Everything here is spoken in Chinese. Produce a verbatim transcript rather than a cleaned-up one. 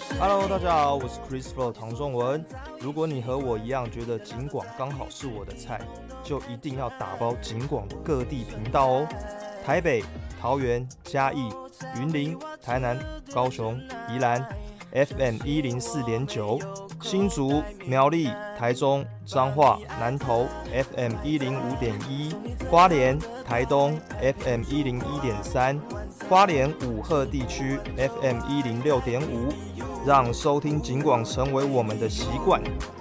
Hello， 大家好，我是 Chris Flow 唐仲文。如果你和我一样觉得警广刚好是我的菜，就一定要打包警广的各地频道哦。台北、桃园、嘉义、云林、台南、高雄、宜兰 F M 一零四点九，新竹、苗栗、台中、彰化、南投 F M 一零五点一，花莲、台东 F M 一零一点三，花莲五鹤地区 F M 一零六点五。让收听警广成为我们的习惯，